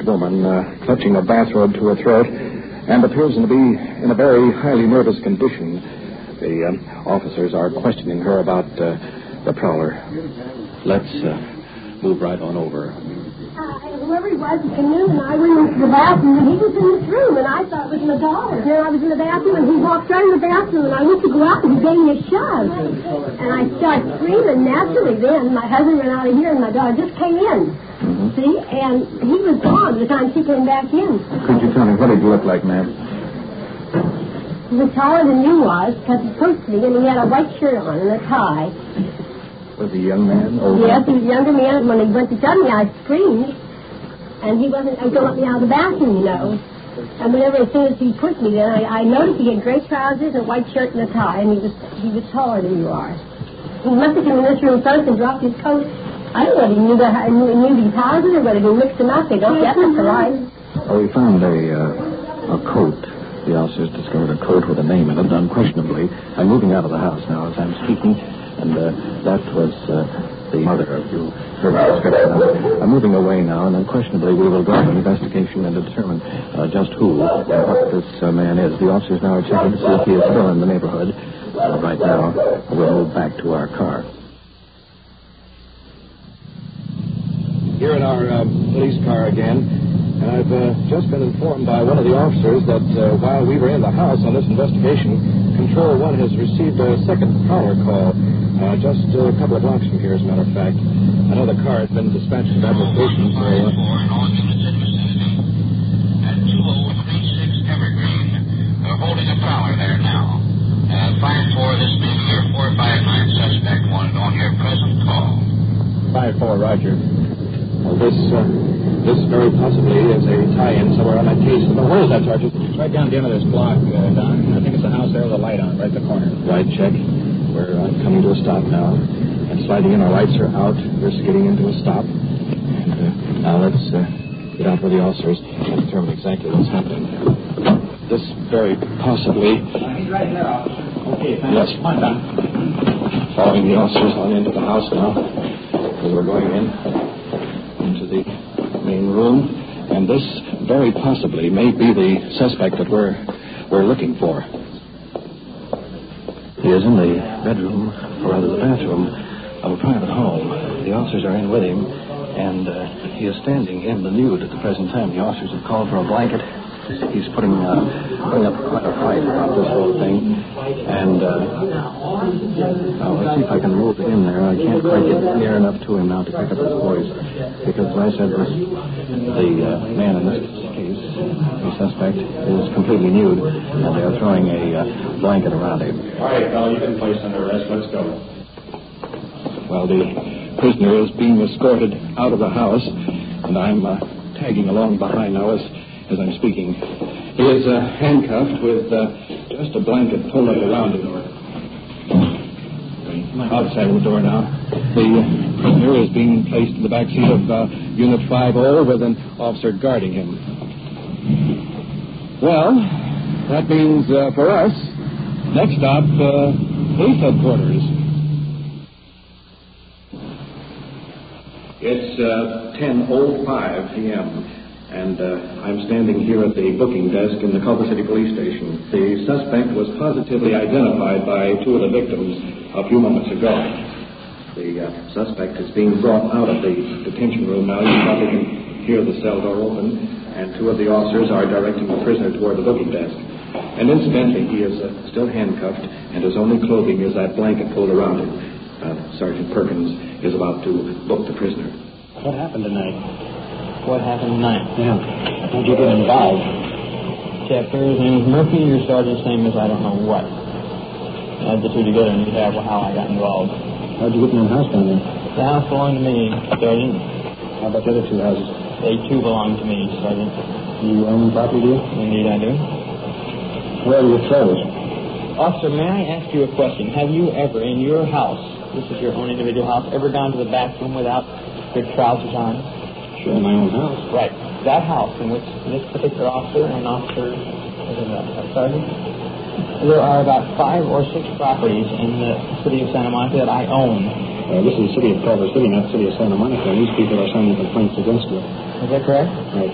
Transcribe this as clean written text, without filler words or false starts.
woman clutching a bathrobe to her throat and appears to be in a very highly nervous condition. The officers are questioning her about the prowler. Let's move right on over. Whoever he was came in, and I went into the bathroom, and he was in this room, and I thought it was my daughter. And I was in the bathroom, and he walked right in the bathroom, and I went to go out, and he gave me a shove. And I started screaming. Naturally, then my husband ran out of here, and my daughter just came in. Mm-hmm. See? And he was gone the time she came back in. Could you tell me, what did he look like, ma'am? He was taller than you was, because he's supposed to be, and he had a white shirt on and a tie. Was he a young man? Yes, he was a younger man. When he went to shove me, I screamed. And he wasn't going to let me out of the bathroom, you know. And whenever, as soon as he pushed me, then I noticed he had gray trousers and a white shirt and a tie, and he was taller than you are. He must have come in this room first and dropped his coat. I don't know if he knew these houses or whether he mixed them up. They don't get them for life. Oh, we found a coat. The officers discovered a coat with a name in it, unquestionably. I'm moving out of the house now as I'm speaking, and that was the mother of you. I'm moving away now, and unquestionably we will go on an investigation and determine just who and what this man is. The officers now are checking to see if he is still in the neighborhood. Right now, we'll move back to our car. Here in our police car again, and I've just been informed by one of the officers that while we were in the house on this investigation, Control 1 has received a second prowler call. Just a couple of blocks from here, as a matter of fact. Another car has been dispatched to that location. So, and 2036 Evergreen. They're holding a prowler there now. 5-4, this may be your 459 suspect wanted on your present call. 5-4, Roger. Well, this very possibly is a tie-in somewhere on that case. But where is that, Sergeant? It's right down the end of this block, Don. I think it's a house there with a light on, right at the corner. Right, check. We're coming to a stop now, and sliding in. Our lights are out. We're skidding into a stop. And now let's get out with the officers and determine exactly what's happening. This very possibly... He's right there, officer. Okay, thanks. Yes. Come on, Don. Following the officers on into the house now, because we're going into the main room, and this very possibly may be the suspect that we're looking for. He is in the bedroom, or rather the bathroom, of a private home. The officers are in with him, and he is standing in the nude at the present time. The officers have called for a blanket. He's putting up quite a fight about this whole thing. And now let's see if I can move in there. I can't quite get near enough to him now to pick up his voice, because as I said, the man in this case, the suspect, is completely nude, and they are throwing a blanket around him. All right, fellow, you've been placed under arrest. Let's go. Well, the prisoner is being escorted out of the house, and I'm tagging along behind now as I'm speaking. He is handcuffed with just a blanket pulled up around him. Outside of the door now. The prisoner is being placed in the back seat of Unit 5-0 with an officer guarding him. Well, that means for us, next stop, police headquarters. It's 10:05 p.m. And I'm standing here at the booking desk in the Culver City Police Station. The suspect was positively identified by two of the victims a few moments ago. The suspect is being brought out of the detention room now. You probably can hear the cell door open, and two of the officers are directing the prisoner toward the booking desk. And incidentally, he is still handcuffed, and his only clothing is that blanket pulled around him. Sergeant Perkins is about to book the prisoner. What happened tonight? What happened tonight? Yeah. How'd you get involved? Chapter's name is Murphy. Your sergeant's name is I don't know what. Add the two together and you have how I got involved. How'd you get in the house down there? The house belonged to me, Sergeant. How about the other two houses? They too belong to me, Sergeant. You own property, do you? Indeed I do. Where are your clothes? Officer, may I ask you a question? Have you ever, in your house, this is your own individual house, ever gone to the bathroom without your trousers on? Sure, in my own house. Right. That house in which this particular officer and sergeant, there are about 5 or 6 properties in the city of Santa Monica that I own. This is the city of Culver City, not the city of Santa Monica. These people are signing complaints against you. Is that correct? Right.